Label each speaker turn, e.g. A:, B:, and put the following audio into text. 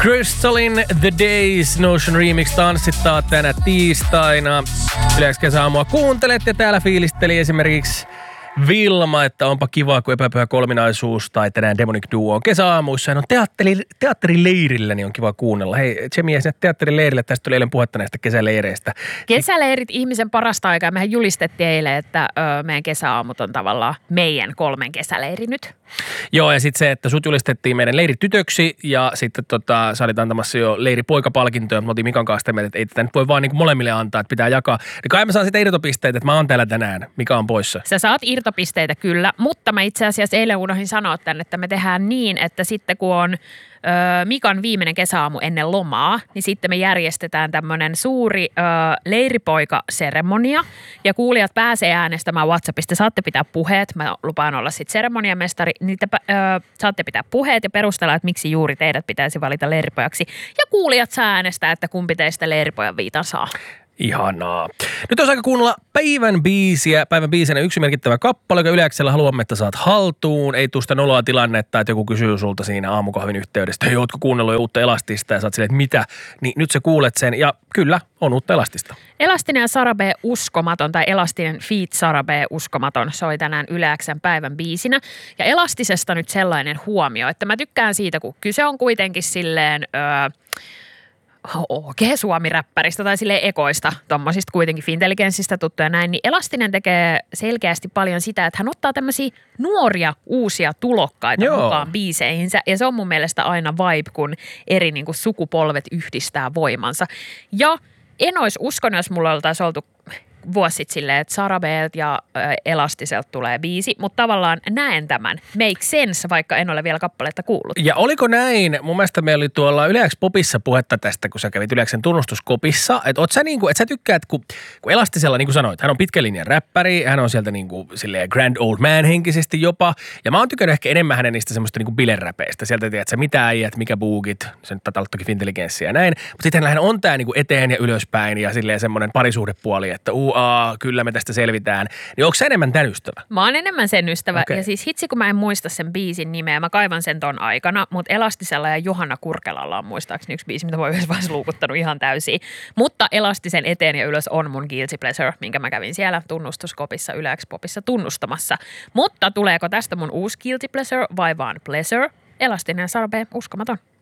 A: Crystalin The Days Notion Remix tanssittaa tänä tiistaina. Yleensä kesäaamua kuuntelet ja täällä fiilisteli esimerkiksi Vilma, että onpa kiva, kun epäpyhä kolminaisuus tai tänään Demonic Duo on kesäaamuissa. Ja on teatterileirillä, niin on kiva kuunnella. Hei, Jemie, sinne teatterileirille. Tästä tuli eilen puhetta näistä kesäleireistä.
B: Kesäleirit ihmisen parasta aikaa. Mehän julistettiin eilen, että meidän kesäaamut on tavallaan meidän 3 kesäleiri nyt.
A: Joo, ja sitten se, että sut julistettiin meidän leiritytöksi ja sitten sä olit antamassa jo leiripoikapalkintoja. Me oltiin Mikan kanssa sitä, että ei tätä nyt voi vaan niin molemmille antaa, että pitää jakaa. Ja kai mä saan sitä irtopisteitä, että mä oon täällä tänään. Mika on poissa.
B: Sä saat irtopisteitä kyllä, mutta mä itse asiassa eilen unohdin sanoa tänne, että me tehdään niin, että sitten kun on Mikan viimeinen kesäaamu ennen lomaa, niin sitten me järjestetään tämmöinen suuri leiripoikaseremonia ja kuulijat pääsee äänestämään WhatsAppista. Saatte pitää puheet, mä lupaan olla sitten seremoniamestari, niin te saatte pitää puheet ja perustella, että miksi juuri teidät pitäisi valita leiripojaksi. Ja kuulijat saa äänestää, että kumpi teistä leiripojan viitan saa.
A: Ihanaa. Nyt olisi aika kuunnella päivän biisiä. Päivän biisinä yksi merkittävä kappale, joka Yleäksellä haluamme, että saat haltuun. Ei tule sitä noloa tilannetta, että joku kysyy sulta siinä aamukahvin yhteydestä. Hei, ootko kuunnellut jo uutta Elastista? Ja sä oot silleen, että mitä? Niin nyt sä kuulet sen. Ja kyllä, on uutta Elastista.
B: Elastinen ja Sara B. Uskomaton tai Elastinen feat. Sara B. Uskomaton soi tänään Yleäksän päivän biisinä. Ja Elastisesta nyt sellainen huomio, että mä tykkään siitä, kun kyse on kuitenkin silleen Suomi-räppäristä tai silleen ekoista, tommosista kuitenkin Fintelligenssistä tuttuja näin, niin Elastinen tekee selkeästi paljon sitä, että hän ottaa tämmöisiä nuoria uusia tulokkaita mukaan biiseihinsä ja se on mun mielestä aina vibe, kun eri niin kuin sukupolvet yhdistää voimansa. Ja en olisi uskonut, jos mulla oltaisiin oltu vuosi sitten silleen, että Sara B:ltä ja Elastiselta tulee biisi, mutta tavallaan näen tämän. Make sense, vaikka en ole vielä kappaletta kuullut.
A: Ja oliko näin, mun mielestä meillä oli tuolla Yleäks Popissa puhetta tästä, kun sä kävit Yleäksen tunnustuskopissa, että oot sä niinku, että sä tykkäät, kun Elastisella, niin kuin sanoit, hän on pitkän linjan räppäri, hän on sieltä niinku silleen grand old man henkisesti jopa, ja mä oon tykännyt ehkä enemmän hänen niistä semmoista niinku bileräpeistä, sieltä tiedät sä mitä äijät, mikä boogit, se nyt taitaa toki Fintelligenssiä ja näin, mutta sitten hän on tää niinku eteen ja ylöspäin ja silleen semmoinen parisuhdepuoli, että kyllä me tästä selvitään. Niin onko sä enemmän tämän ystävä?
B: Mä oon enemmän sen ystävä. Okay. Ja siis hitsi, kun mä en muista sen biisin nimeä, mä kaivan sen ton aikana, mutta Elastisella ja Johanna Kurkelalla on muistaakseni yksi biisi, mitä mä oon yhdessä vaiheessa luukuttanut ihan täysin. Mutta Elastisen eteen ja ylös on mun guilty pleasure, minkä mä kävin siellä tunnustuskopissa Yleäks Popissa tunnustamassa. Mutta tuleeko tästä mun uusi guilty pleasure vai vaan pleasure? Elastinen ja Sara B. Uskomaton.